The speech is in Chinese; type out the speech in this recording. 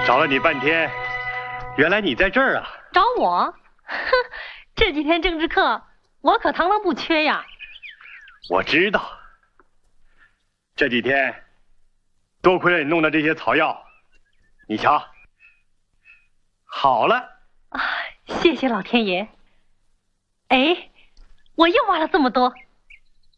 找了你半天，原来你在这儿啊！ 找我？哼，这几天政治课我可堂堂不缺呀。 我知道，这几天多亏了你弄的这些草药，你瞧，好了。 啊，谢谢老天爷。哎，我又挖了这么多，